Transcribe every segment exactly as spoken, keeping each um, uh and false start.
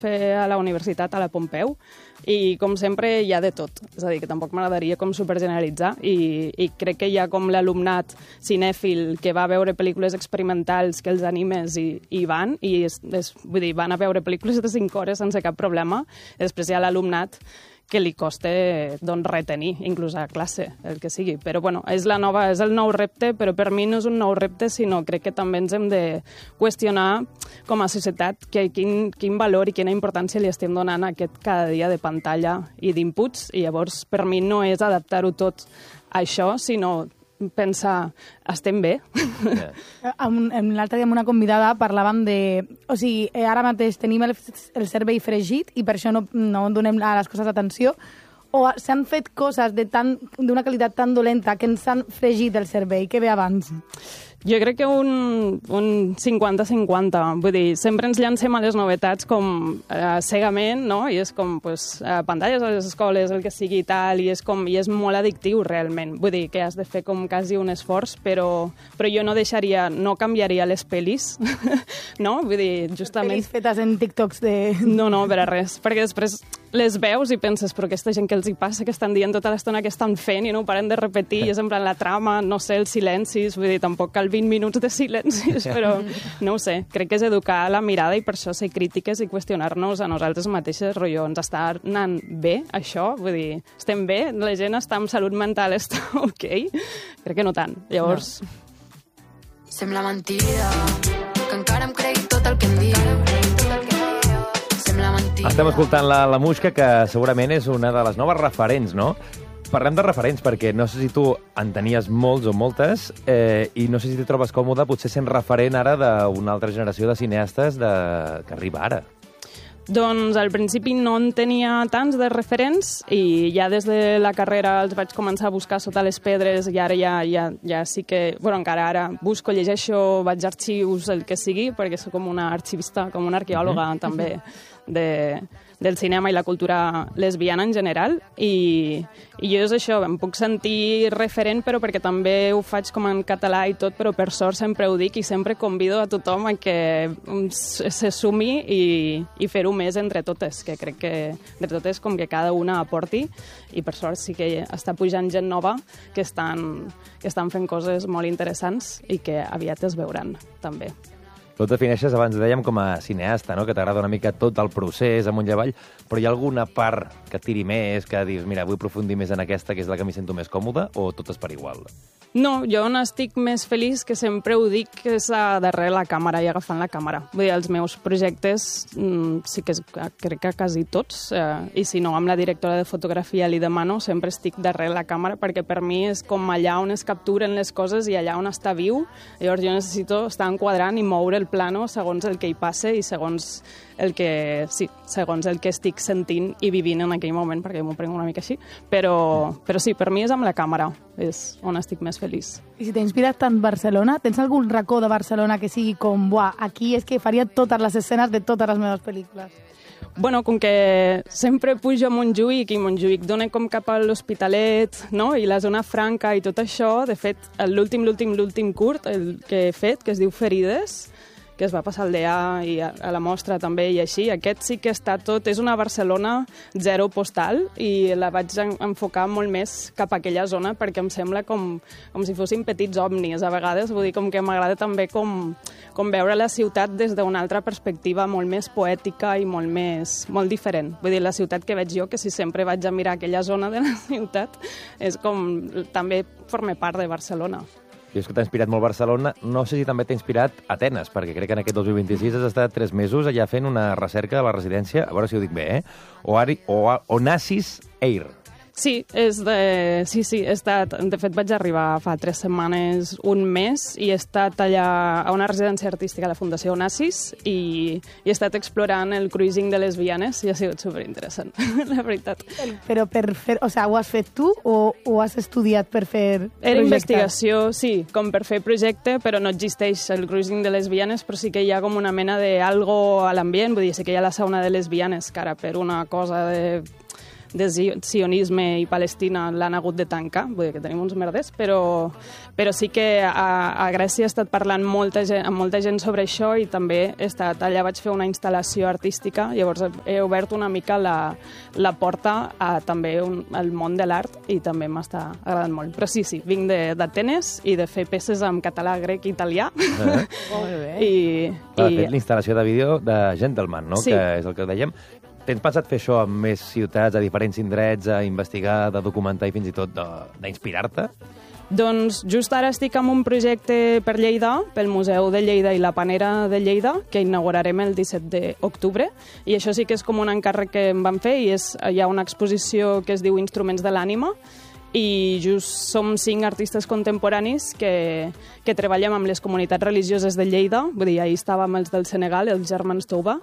fer a la universitat, a la Pompeu, i com sempre hi ha de tot. És a dir, que tampoc m'agradaria com supergeneralitzar i, i crec que hi ha com l'alumnat cinèfil que va a veure pel·lícules experimentals que els animes i, i van, i és, és, vull dir, van a veure pel·lícules de cinc hores sense cap problema. I després hi ha l'alumnat que li costa doncs, retenir, inclús a classe, el que sigui. Però bueno, és, la nova, és el nou repte, però per mi no és un nou repte, sinó crec que també ens hem de qüestionar com a societat que, quin, quin valor i quina importància li estem donant a aquest cada dia de pantalla i d'inputs, i llavors per mi no és adaptar-ho tot a això, sinó pensar, estem bé? Yeah. L'altre dia amb una convidada parlàvem de... O sigui, ara mateix tenim el, el cervell fregit i per això no, no donem a les coses atenció, o s'han fet coses d'una qualitat tan dolenta que ens han fregit el cervell. Què ve abans? Jo crec que un, un cinquanta cinquanta. Vull dir, sempre ens llancem a les novetats com eh, cegament, no? I és com, pues, eh, pantalles a les escoles, el que sigui i tal, i és, com, i és molt addictiu realment. Vull dir, que has de fer com quasi un esforç, però, però jo no deixaria, no canviaria les pel·lis, no? Vull dir, justament... Les pel·lis fetes en TikToks de... No, no, per a res, perquè després les veus i penses, però aquesta gent que els hi passa, que estan dient tota l'estona que estan fent i no ho paren de repetir, i és en plan la trama, no sé, els silencis, vull dir, tampoc cal vint minuts de silencis, però no ho sé, crec que és educar la mirada i per això ser crítiques i qüestionar-nos a nosaltres mateixes, rotllo, ens està anant bé, això? Vull dir, estem bé? La gent està amb salut mental, està ok? Crec que no tant. Llavors... No. Sembla mentida que encara em cregui tot el que em diu. Sembla mentida. Estem escoltant la, la Muixca, que segurament és una de les noves referents, no? Parlem de referents, perquè no sé si tu en tenies molts o moltes, eh, i no sé si t'hi trobes còmode, potser sent referent ara d'una altra generació de cineastes de... que arriba ara. Doncs al principi no en tenia tants de referents i ja des de la carrera els vaig començar a buscar sota les pedres i ara ja, ja, ja sí que... Bueno, encara ara busco, llegeixo, vaig a arxius, el que sigui, perquè soc com una arxivista, com una arqueòloga mm-hmm. també de, del cinema i la cultura lesbiana en general, i, i jo és això, em puc sentir referent, però perquè també ho faig com en català i tot, però per sort sempre ho dic i sempre convido a tothom a que se sumi i, i fer-ho més entre totes, que crec que entre totes com que cada una aporti, i per sort sí que està pujant gent nova que estan, que estan fent coses molt interessants i que aviat es veuran també. Tu et defineixes, abans dèiem, com a cineasta, no? Que t'agrada una mica tot el procés, amunt i avall, però hi ha alguna part que et tiri més, que dius, mira, vull aprofundir més en aquesta, que és la que m'hi sento més còmode, o totes per igual? No, jo on estic més feliç, que sempre ho dic, que és a darrere la càmera i agafant la càmera. Vull dir, els meus projectes mmm, sí que és, crec que quasi tots, eh, i si no, amb la directora de fotografia li demano, sempre estic darrere la càmera, perquè per mi és com allà on es capturen les coses i allà on està viu. Llavors jo necessito estar enquadrant i moure el plano segons el que hi passe i segons el que, sí, segons el que estic sentint i vivint en aquell moment, perquè m'ho prenc una mica així, però, però sí, per mi és amb la càmera, és on estic més feliç. I si t'ha inspirat tant Barcelona, tens algun racó de Barcelona que sigui com, buah, aquí és que faria totes les escenes de totes les meves pel·lícules? Bueno, com que sempre pujo a Montjuïc i Montjuïc dona com cap a l'Hospitalet, no? I la zona franca i tot això, de fet, l'últim, l'últim, l'últim curt, el que he fet, que es diu Ferides, que es va passar al D A i a, a la mostra també i així. Aquest sí que està tot, és una Barcelona zero postal i la vaig enfocar molt més cap a aquella zona perquè em sembla com, com si fossin petits òmnis a vegades, vull dir, com que m'agrada també com, com veure la ciutat des d'una altra perspectiva molt més poètica i molt més, molt diferent. Vull dir, la ciutat que veig jo, que si sempre vaig a mirar aquella zona de la ciutat, és com, també forma part de Barcelona. I és que t'ha inspirat molt Barcelona. No sé si també t'ha inspirat Atenes, perquè crec que en aquest dos mil vint-i-sis has estat tres mesos allà fent una recerca a la residència, a veure si ho dic bé, eh? Oari, o, Onassis Air. Sí, és de... sí, sí, he estat... De fet, vaig arribar fa tres setmanes, un mes, i he estat allà a una residència artística a la Fundació Onassis i, i he estat explorant el cruising de lesbianes i ha sigut superinteressant, la veritat. Però per fer... O sigui, ho has fet tu o ho has estudiat per fer projecte? Era investigació, sí, com per fer projecte, però no existeix el cruising de lesbianes, però sí que hi ha com una mena de algo a l'ambient, vull dir, sí que hi ha la sauna de lesbianes, que ara per una cosa de... de sionisme i Palestina l'han hagut de tancar, vull dir que tenim uns merders, però, però sí que a, a Grècia he estat parlant molta gent, amb molta gent sobre això i també he estat, allà vaig fer una instal·lació artística, llavors he obert una mica la, la porta a també un, al món de l'art i també m'està agradant molt. Però sí, sí, vinc d'Atenes i de fer peces en català, grec i italià. Eh? Molt bé. I, Clar, i... fet l'instal·lació de vídeo de Gentleman, no? Sí. Que és el que dèiem. Tens pensat fer això amb més ciutats, a diferents indrets, a investigar, de documentar i fins i tot d'inspirar-te? Doncs just ara estic amb un projecte per Lleida, pel Museu de Lleida i la Panera de Lleida, que inaugurarem el disset d'octubre, i això sí que és com un encàrrec que em van fer, i és, hi ha una exposició que es diu Instruments de l'ànima, i just som cinc artistes contemporanis que, que treballem amb les comunitats religioses de Lleida, vull dir, ahir estàvem els del Senegal, els germans Touba,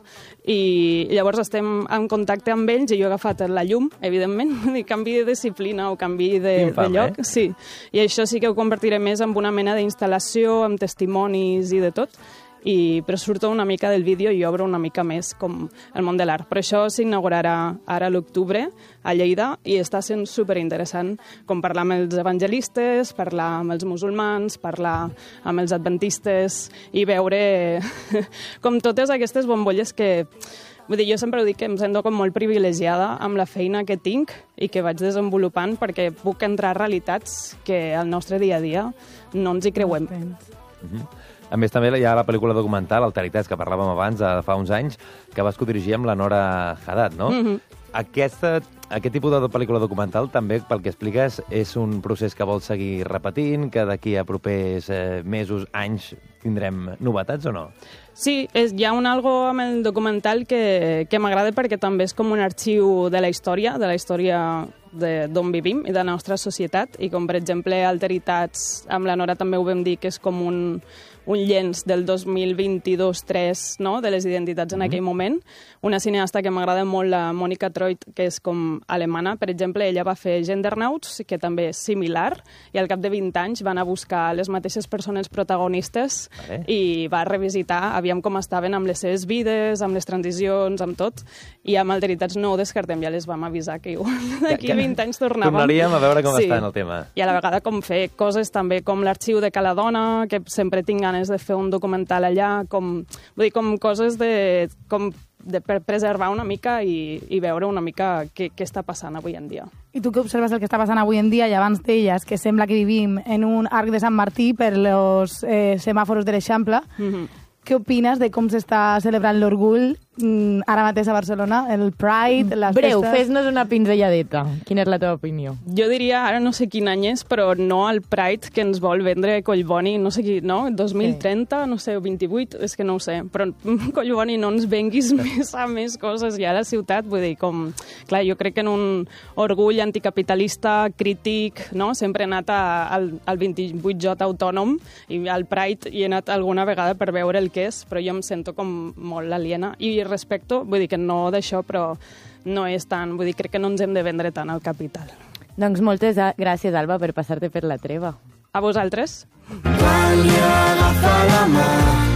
i llavors estem en contacte amb ells i jo he agafat la llum, evidentment, vull dir, canvi de disciplina o canvi de, Infam, de lloc, eh? sí, i això sí que ho convertiré més en una mena d'instal·lació, amb testimonis i de tot, i, però surto una mica del vídeo i obro una mica més com el món de l'art. Però això s'inaugurarà ara a l'octubre a Lleida i està sent superinteressant com parlar amb els evangelistes, parlar amb els musulmans, parlar amb els adventistes i veure com totes aquestes bombolles que... Vull dir, jo sempre ho dic que em sento com molt privilegiada amb la feina que tinc i que vaig desenvolupant perquè puc entrar a realitats que al nostre dia a dia no ens hi creuem. Mm-hmm. A més, també hi ha la pel·lícula documental, Alteritats, que parlàvem abans, de fa uns anys, que vas codirigir amb la Nora Haddad, no? Mm-hmm. Aquesta, aquest tipus de pel·lícula documental, també, pel que expliques, és un procés que vols seguir repetint, que d'aquí a propers eh, mesos, anys, tindrem novetats o no? Sí, és, hi ha un algo amb el documental que, que m'agrada perquè també és com un arxiu de la història, de la història d'on vivim i de la nostra societat, i com per exemple Alteritats, amb la Nora també ho vam dir, que és com un, un llenç del dos mil vint-i-dos tres, no?, de les identitats en mm-hmm. aquell moment. Una cineasta que m'agrada molt, la Monika Treut, que és com alemana, per exemple, ella va fer Gendernauts, que també és similar, i al cap de vint anys van a buscar les mateixes persones protagonistes vale. I va revisitar, aviam com estaven amb les seves vides, amb les transicions, amb tot, i amb Alteritats no ho descartem, ja les vam avisar que d'aquí vint anys tornàvem. Tornaríem a veure com sí. està en el tema. I a la vegada com fer coses també com l'arxiu de Cala Dona, que sempre tinc ganes de fer un documental allà, com, vull dir, com coses de... Com de per preservar una mica i, i veure una mica què, què està passant avui en dia. I tu que observes el que està passant avui en dia i abans deies que sembla que vivim en un arc de Sant Martí per els eh, semàforos de l'Eixample, mm-hmm. què opines de com s'està celebrant l'orgull mm, ara mateix a Barcelona, el Pride, les Breu, festes... fes-nos una pinzelladeta. Quina és la teva opinió? Jo diria, ara no sé quin any és, però no al Pride que ens vol vendre Collboni, no sé qui, no? dos mil trenta, sí. No sé, vint-i-vuit, és que no ho sé. Però Collboni, no ens venguis més a més coses ja a la ciutat, vull dir, com... Clar, jo crec que en un orgull anticapitalista, crític, no? Sempre he anat a, al, al vint-i-vuit J autònom i al Pride hi he anat alguna vegada per veure el que és, però jo em sento com molt aliena. I respecto, vull dir que no d'això, però no és tant, vull dir, crec que no ens hem de vendre tant al capital. Doncs moltes gràcies, Alba, per passar-te per la treva. A vosaltres. Quan li agafa la mà,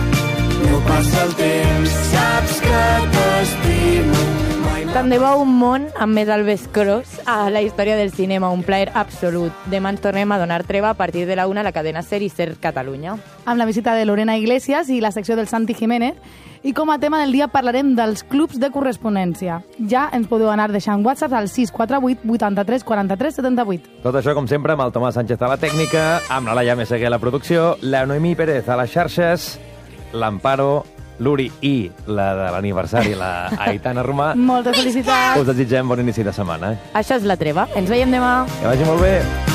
no passa el temps, saps que t'estimo. Tant de bo un món amb més Albes Cross a la història del cinema, un plaer absolut. Demà ens tornem a donar treva a partir de la una a la cadena SER i SER Catalunya. Amb la visita de Lorena Iglesias i la secció del Santi Jiménez. I com a tema del dia parlarem dels clubs de correspondència. Ja ens podeu anar deixant WhatsApp al sis quatre vuit vuitanta-tres quaranta-tres setanta-vuit. Tot això, com sempre, amb el Tomàs Sánchez a la tècnica, amb la Laia Meseguer a la producció, la Noemí Pérez a les xarxes, l'Amparo, l'Uri i la de l'aniversari, la Aitana Romà. Moltes felicitats! Us desitgem bon inici de setmana. Això és la treva. Ens veiem demà. Que vagi molt bé.